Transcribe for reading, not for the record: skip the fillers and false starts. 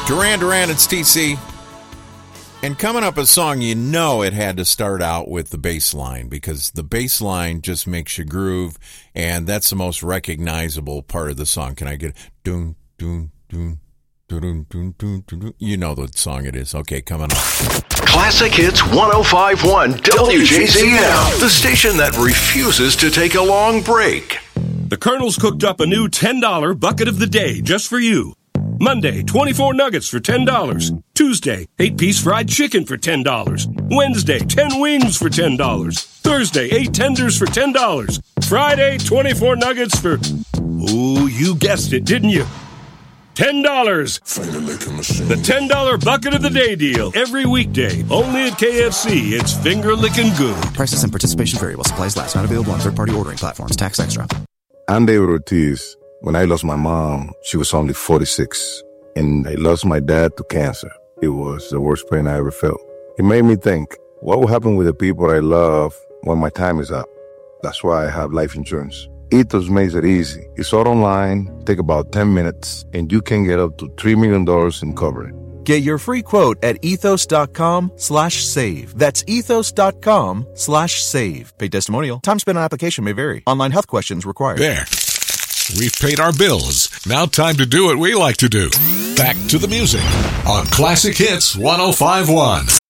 Duran Duran, it's TC. And coming up, a song, you know it had to start out with the bass line, because the bass line just makes you groove, and that's the most recognizable part of the song. Can I get doon, doon, doon, doon, doon, doon, doon? You know the song it is. Okay, coming up. Classic Hits 105.1 WJZM, the station that refuses to take a long break. The Colonel's cooked up a new $10 bucket of the day just for you. Monday, 24 nuggets for $10. Tuesday, 8-piece fried chicken for $10. Wednesday, 10 wings for $10. Thursday, 8 tenders for $10. Friday, 24 nuggets for... Ooh, you guessed it, didn't you? $10. The $10 bucket of the day deal. Every weekday, only at KFC. It's finger licking good. Prices and participation variable. Supplies last. Not available on third-party ordering platforms. Tax extra. I'm David Ortiz. When I lost my mom, she was only 46. And I lost my dad to cancer. It was the worst pain I ever felt. It made me think, what will happen with the people I love when my time is up? That's why I have life insurance. Ethos makes it easy. It's all online, take about 10 minutes, and you can get up to $3 million in coverage. Get your free quote at ethos.com/save. That's ethos.com/save. Paid testimonial. Time spent on application may vary. Online health questions required. There. We've paid our bills. Now time to do what we like to do. Back to the music on Classic Hits 105.1.